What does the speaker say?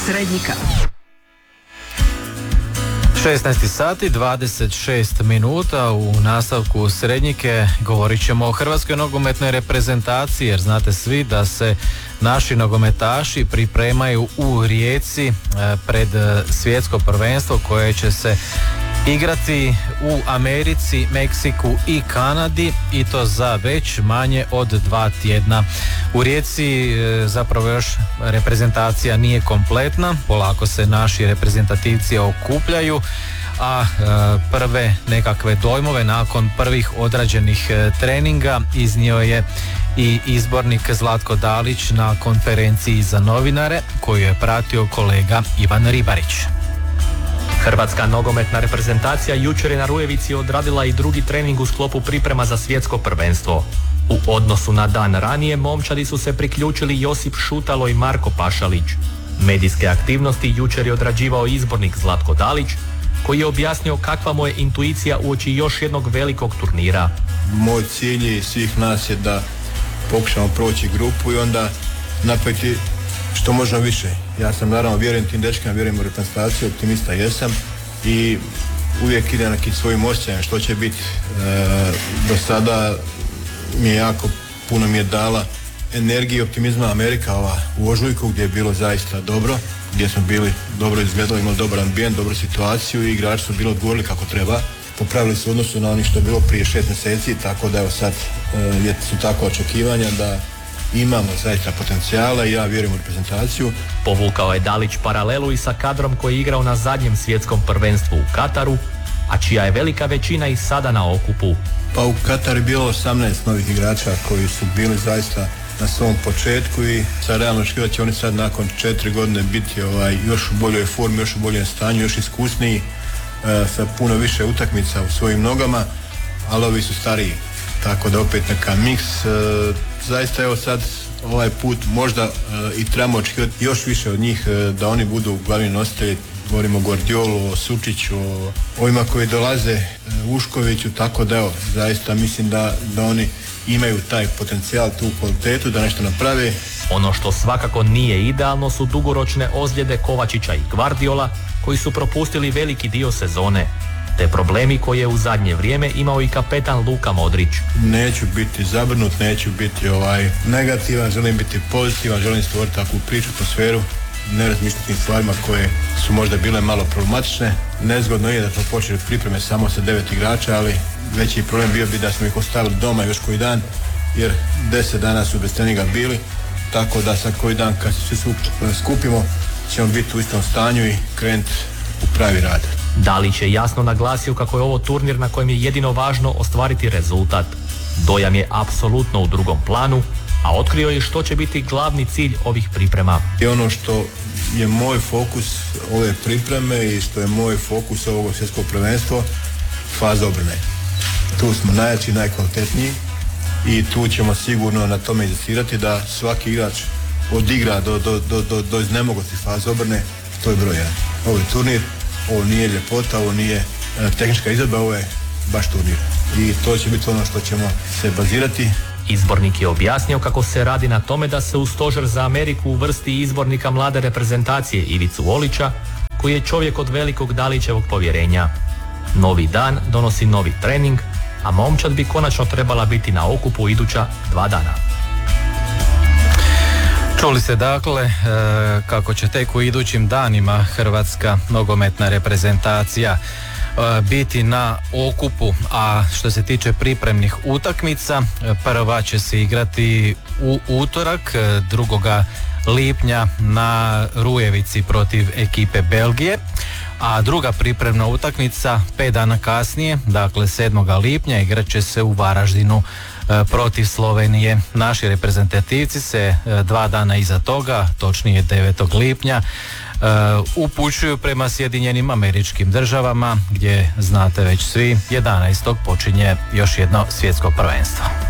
Srednjika. 16 sati, 26 minuta. U nastavku Srednjike govorit ćemo o hrvatskoj nogometnoj reprezentaciji, jer znate svi da se naši nogometaši pripremaju u Rijeci pred svjetsko prvenstvo koje će se igrati u Americi, Meksiku i Kanadi, i to za već manje od 2 tjedna. U Rijeci zapravo još reprezentacija nije kompletna, polako se naši reprezentativci okupljaju, a prve nekakve dojmove nakon prvih odrađenih treninga iznio je i izbornik Zlatko Dalić na konferenciji za novinare koju je pratio kolega Ivan Ribarić. Hrvatska nogometna reprezentacija jučer je na Rujevici odradila i drugi trening u sklopu priprema za svjetsko prvenstvo. U odnosu na dan ranije momčadi su se priključili Josip Šutalo i Marko Pašalić. Medijske aktivnosti jučer je odrađivao izbornik Zlatko Dalić, koji je objasnio kakva mu je intuicija uoči još jednog velikog turnira. Moj cilj i svih nas je da pokušamo proći grupu i onda napraviti što možemo više. Ja sam naravno vjerujem tim dečkama, vjerujem u reprezentaciju, optimista jesam i uvijek idem nekim svojim osjećajem što će biti. Do sada mi je jako puno mi je dala energije i optimizma Amerika u ožujku, gdje je bilo zaista dobro, gdje smo bili dobro izgledali, imali dobar ambijent, dobru situaciju i igrači su bili odgovorili kako treba. Popravili su odnosu na ono što je bilo prije 6 mjeseci, tako da evo sad su tako očekivanja da imamo zaista potencijala i ja vjerujem u reprezentaciju. Povukao je Dalić paralelu i sa kadrom koji je igrao na zadnjem svjetskom prvenstvu u Kataru, a čija je velika većina i sada na okupu. Pa u Kataru je bilo 18 novih igrača koji su bili zaista na svom početku i sad realno očekivati će oni sad nakon 4 godine biti još u boljoj formi, još u boljem stanju, još iskusniji, sa puno više utakmica u svojim nogama, ali ovi su stariji, tako da opet neka miks. Zaista evo sad ovaj put možda i trebamo očekivati još više od njih, da oni budu glavni nositelji. Govorimo o Guardiolu, o Sučiću, o ovima koji dolaze, Uškoviću, tako da evo, zaista mislim da oni imaju taj potencijal, tu kvalitetu da nešto naprave. Ono što svakako nije idealno su dugoročne ozljede Kovačića i Guardiola, koji su propustili veliki dio sezone, te problemi koje je u zadnje vrijeme imao i kapetan Luka Modrić. Neću biti zabrinut, neću biti negativan, želim biti pozitivan, želim stvoriti takvu priču, atmosferu, ne razmišljati stvarima koje su možda bile malo problematične. Nezgodno je da smo počeli pripreme samo sa 9 igrača, ali veći problem bio bi da smo ih ostavili doma još koji dan, jer 10 dana su bez treninga bili, tako da sad koji dan kad se svi skupimo ćemo biti u istom stanju i krenuti u pravi rad. Dalić je jasno naglasio kako je ovo turnir na kojem je jedino važno ostvariti rezultat. Dojam je apsolutno u drugom planu, a otkrio je što će biti glavni cilj ovih priprema. I ono što je moj fokus ove pripreme i što je moj fokus ovog svjetskog prvenstva, faza obrane. Tu smo najjači, najkvalitetniji i tu ćemo sigurno na tome inzistirati da svaki igrač odigra do iznemogućnosti faze obrane. To je broj 1. Ovo je turnir, ovo nije ljepota, ovo nije tehnička izvedba, ovo je baš turnir. I to će biti ono što ćemo se bazirati. Izbornik je objasnio kako se radi na tome da se u stožer za Ameriku uvrsti izbornika mlade reprezentacije Ivicu Olića, koji je čovjek od velikog Dalićevog povjerenja. Novi dan donosi novi trening, a momčad bi konačno trebala biti na okupu iduća 2 dana. Čuli ste dakle kako će tek u idućim danima hrvatska nogometna reprezentacija biti na okupu, a što se tiče pripremnih utakmica, prva će se igrati u utorak 2. lipnja na Rujevici protiv ekipe Belgije, a druga pripremna utakmica 5 dana kasnije, dakle 7. lipnja, igrat će se u Varaždinu protiv Slovenije. Naši reprezentativci se 2 dana iza toga, točnije 9. lipnja, upućuju prema Sjedinjenim Američkim Državama, gdje znate već svi 11. počinje još jedno svjetsko prvenstvo.